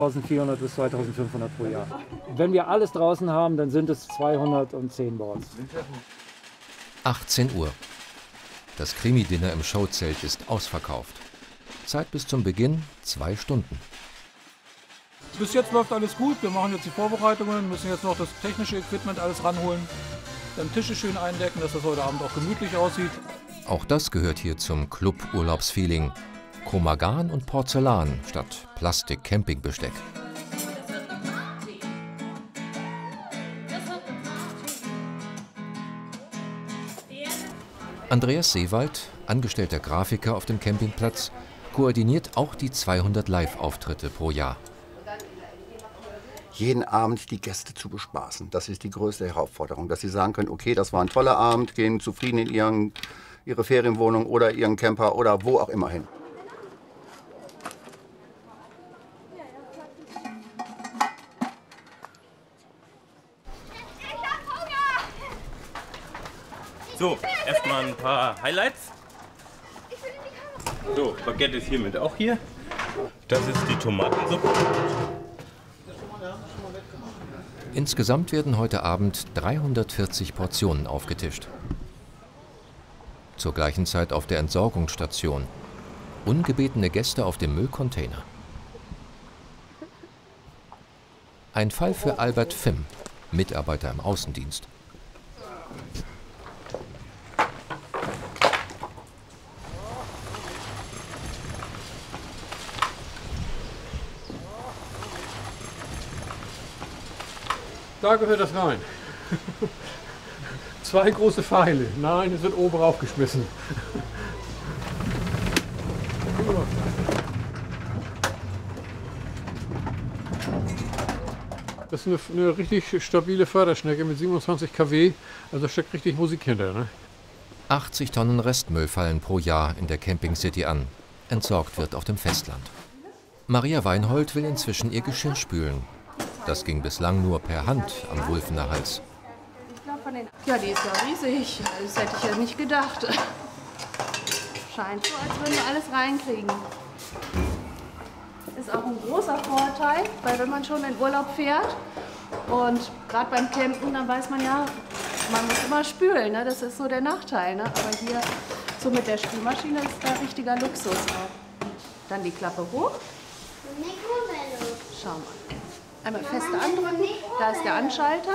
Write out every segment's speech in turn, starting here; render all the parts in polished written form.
1.400 bis 2.500 pro Jahr. Wenn wir alles draußen haben, dann sind es 210 Boards. 18 Uhr. Das Krimi-Dinner im Showzelt ist ausverkauft. Zeit bis zum Beginn 2 Stunden. Bis jetzt läuft alles gut. Wir machen jetzt die Vorbereitungen, müssen jetzt noch das technische Equipment alles ranholen. Dann Tische schön eindecken, dass das heute Abend auch gemütlich aussieht. Auch das gehört hier zum Club-Urlaubsfeeling. Chromagan und Porzellan statt Plastik-Campingbesteck. Andreas Seewald, angestellter Grafiker auf dem Campingplatz, koordiniert auch die 200 Live-Auftritte pro Jahr. Jeden Abend die Gäste zu bespaßen, das ist die größte Herausforderung, dass sie sagen können, okay, das war ein toller Abend, gehen zufrieden in ihre Ferienwohnung oder ihren Camper oder wo auch immer hin. So, erstmal ein paar Highlights. So, Baguette ist hiermit auch hier. Das ist die Tomatensuppe. Insgesamt werden heute Abend 340 Portionen aufgetischt. Zur gleichen Zeit auf der Entsorgungsstation. Ungebetene Gäste auf dem Müllcontainer. Ein Fall für Albert Fimm, Mitarbeiter im Außendienst. Da gehört das rein. 2 große Pfeile. Nein, es wird oben raufgeschmissen. Das ist eine richtig stabile Förderschnecke mit 27 kW. Also steckt richtig Musik hinter. Ne? 80 Tonnen Restmüll fallen pro Jahr in der Camping City an. Entsorgt wird auf dem Festland. Maria Weinhold will inzwischen ihr Geschirr spülen. Das ging bislang nur per Hand am Wulfener Hals. Ja, die ist ja riesig. Das hätte ich ja nicht gedacht. Scheint so, als würden wir alles reinkriegen. Ist auch ein großer Vorteil, weil wenn man schon in Urlaub fährt und gerade beim Campen, dann weiß man ja, man muss immer spülen. Ne? Das ist so der Nachteil. Ne? Aber hier so mit der Spülmaschine ist da richtiger Luxus auch. Dann die Klappe hoch. Schau mal. Einmal fest andrücken, da ist der Anschalter.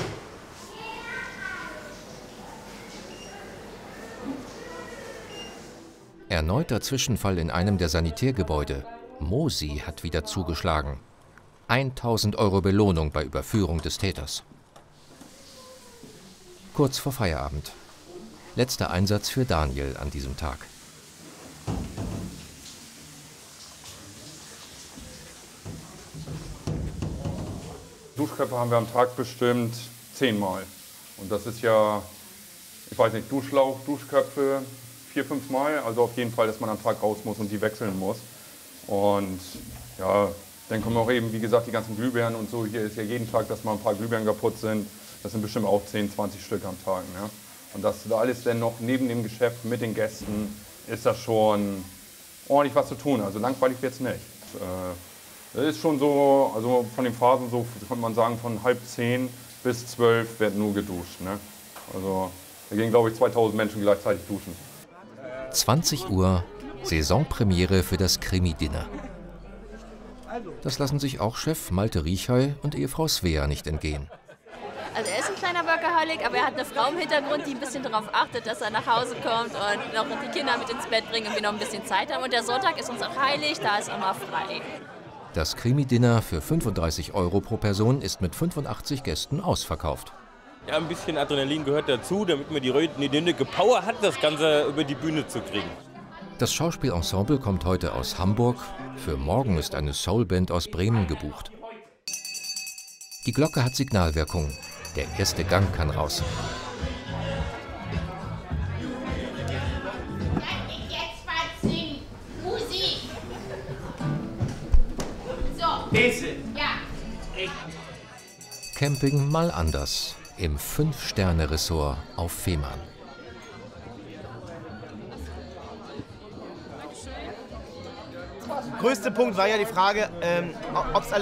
Erneuter Zwischenfall in einem der Sanitärgebäude. Mosi hat wieder zugeschlagen. 1.000 € Belohnung bei Überführung des Täters. Kurz vor Feierabend. Letzter Einsatz für Daniel an diesem Tag. Duschköpfe haben wir am Tag bestimmt 10 Mal. Und das ist ja, ich weiß nicht, Duschlauch, Duschköpfe 4, 5 Mal. Also auf jeden Fall, dass man am Tag raus muss und die wechseln muss. Und ja, dann kommen auch eben, wie gesagt, die ganzen Glühbirnen und so. Hier ist ja jeden Tag, dass mal ein paar Glühbirnen kaputt sind. Das sind bestimmt auch 10, 20 Stück am Tag. Ne? Und das da alles dann noch neben dem Geschäft mit den Gästen, ist das schon ordentlich was zu tun. Also langweilig wird es nicht. Das ist schon so, also von den Phasen so, könnte man sagen, von 9:30 bis 12 wird nur geduscht. Ne? Also da gehen, glaube ich, 2000 Menschen gleichzeitig duschen. 20 Uhr, Saisonpremiere für das Krimi-Dinner. Das lassen sich auch Chef Malte Riechhey und Ehefrau Svea nicht entgehen. Also er ist ein kleiner Workaholic, aber er hat eine Frau im Hintergrund, die ein bisschen darauf achtet, dass er nach Hause kommt und noch die Kinder mit ins Bett bringen und wir noch ein bisschen Zeit haben. Und der Sonntag ist uns auch heilig, da ist immer frei. Das Krimi-Dinner für 35 € pro Person ist mit 85 Gästen ausverkauft. Ja, ein bisschen Adrenalin gehört dazu, damit man die nötige Power hat, das Ganze über die Bühne zu kriegen. Das Schauspielensemble kommt heute aus Hamburg. Für morgen ist eine Soulband aus Bremen gebucht. Die Glocke hat Signalwirkung. Der erste Gang kann raus. Camping mal anders. Im 5-Sterne-Ressort auf Fehmarn. Größte Punkt war ja die Frage, ob es